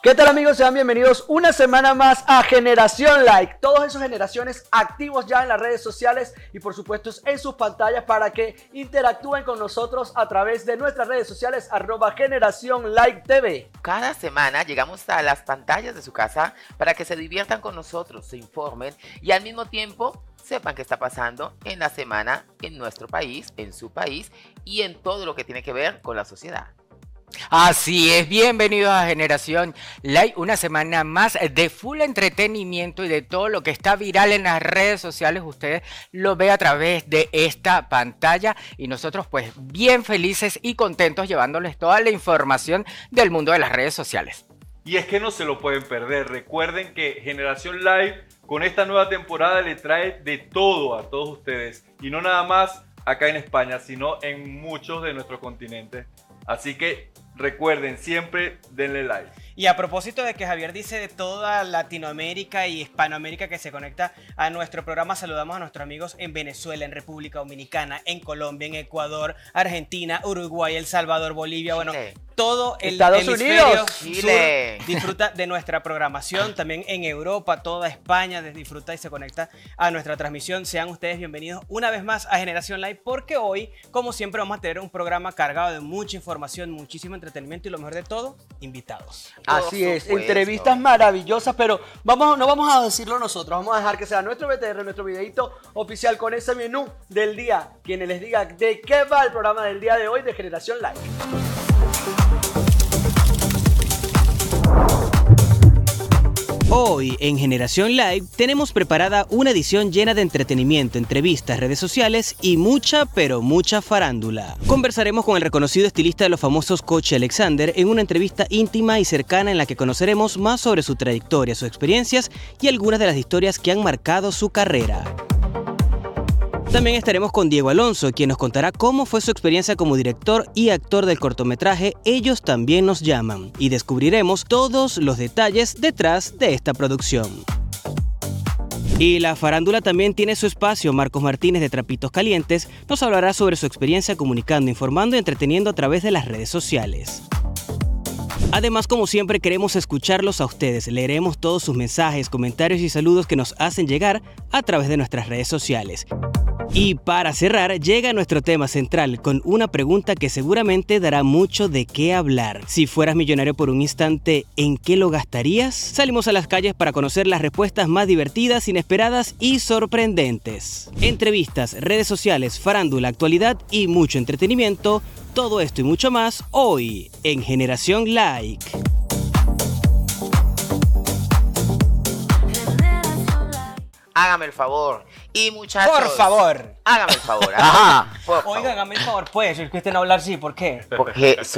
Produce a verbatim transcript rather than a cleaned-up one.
¿Qué tal, amigos? Sean bienvenidos una semana más a Generación Like. Todos esos generaciones activos ya en las redes sociales y por supuesto en sus pantallas para que interactúen con nosotros a través de nuestras redes sociales arroba Generación Like T V. Cada semana llegamos a las pantallas de su casa para que se diviertan con nosotros, se informen y al mismo tiempo sepan qué está pasando en la semana en nuestro país, en su país y en todo lo que tiene que ver con la sociedad. Así es, bienvenidos a Generación Like, una semana más de full entretenimiento y de todo lo que está viral en las redes sociales. Ustedes lo ven a través de esta pantalla y nosotros pues bien felices y contentos llevándoles toda la información del mundo de las redes sociales. Y es que no se lo pueden perder. Recuerden que Generación Live con esta nueva temporada le trae de todo a todos ustedes. Y no nada más acá en España, sino en muchos de nuestros continentes. Así que recuerden, siempre denle like. Y a propósito de que Javier dice de toda Latinoamérica y Hispanoamérica que se conecta a nuestro programa, saludamos a nuestros amigos en Venezuela, en República Dominicana, en Colombia, en Ecuador, Argentina, Uruguay, El Salvador, Bolivia, bueno, Chile. todo el Estados hemisferio Unidos, Chile. sur disfruta de nuestra programación, también en Europa, toda España disfruta y se conecta a nuestra transmisión. Sean ustedes bienvenidos una vez más a Generación Live, porque hoy, como siempre, vamos a tener un programa cargado de mucha información, muchísimo entretenimiento y lo mejor de todo, invitados. Así Por es, supuesto. entrevistas maravillosas, pero vamos, no vamos a decirlo nosotros, vamos a dejar que sea nuestro B T R, nuestro videito oficial con ese menú del día, quienes les diga de qué va el programa del día de hoy de Generación Like. Hoy en Generación Live tenemos preparada una edición llena de entretenimiento, entrevistas, redes sociales y mucha, pero mucha farándula. Conversaremos con el reconocido estilista de los famosos Coche Alexander en una entrevista íntima y cercana en la que conoceremos más sobre su trayectoria, sus experiencias y algunas de las historias que han marcado su carrera. También estaremos con Diego Alonso, quien nos contará cómo fue su experiencia como director y actor del cortometraje Ellos también nos llaman, y descubriremos todos los detalles detrás de esta producción. Y la farándula también tiene su espacio. Marcos Martínez de Trapitos Calientes nos hablará sobre su experiencia comunicando, informando y entreteniendo a través de las redes sociales. Además, como siempre, queremos escucharlos a ustedes. Leeremos todos sus mensajes, comentarios y saludos que nos hacen llegar a través de nuestras redes sociales. Y para cerrar, llega nuestro tema central con una pregunta que seguramente dará mucho de qué hablar. Si fueras millonario por un instante, ¿en qué lo gastarías? Salimos a las calles para conocer las respuestas más divertidas, inesperadas y sorprendentes. Entrevistas, redes sociales, farándula, actualidad y mucho entretenimiento. Todo esto y mucho más hoy en Generación Like. Hágame el favor. Y muchachos, Por favor. hágame el favor. ¿ah? Ajá. Por favor. Oigan, hágame el favor, pues, es que usted no hablar así, ¿por qué? Porque